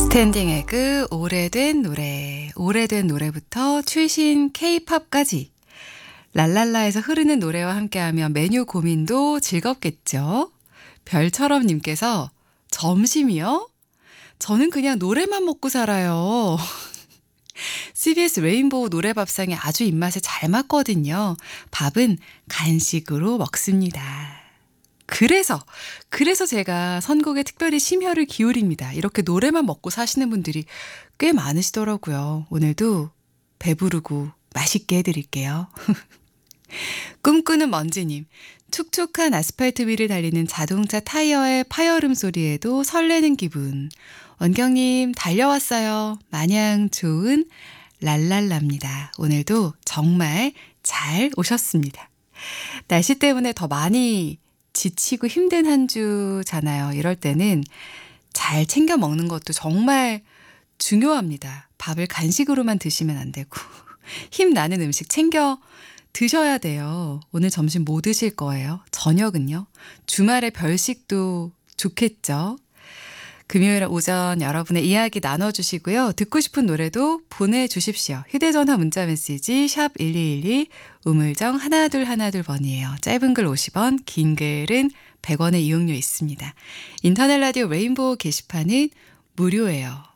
스탠딩 에그 오래된 노래, 오래된 노래부터 최신 K-팝까지 랄랄라에서 흐르는 노래와 함께하면 메뉴 고민도 즐겁겠죠. 별처럼 님께서 점심이요? 저는 그냥 노래만 먹고 살아요. CBS 레인보우 노래밥상이 아주 입맛에 잘 맞거든요. 밥은 간식으로 먹습니다. 그래서 제가 선곡에 특별히 심혈을 기울입니다. 이렇게 노래만 먹고 사시는 분들이 꽤 많으시더라고요. 오늘도 배부르고 맛있게 해드릴게요. 꿈꾸는 먼지님, 촉촉한 아스팔트 위를 달리는 자동차 타이어의 파열음 소리에도 설레는 기분. 원경님, 달려왔어요. 마냥 좋은 랄랄라입니다. 오늘도 정말 잘 오셨습니다. 날씨 때문에 더 많이 지치고 힘든 한 주잖아요. 이럴 때는 잘 챙겨 먹는 것도 정말 중요합니다. 밥을 간식으로만 드시면 안 되고 힘나는 음식 챙겨 드셔야 돼요. 오늘 점심 뭐 드실 거예요? 저녁은요? 주말에 별식도 좋겠죠? 금요일 오전 여러분의 이야기 나눠주시고요. 듣고 싶은 노래도 보내주십시오. 휴대전화 문자메시지 샵 1212 우물정 1212번이에요. 짧은 글 50원, 긴 글은 100원의 이용료 있습니다. 인터넷 라디오 레인보우 게시판은 무료예요.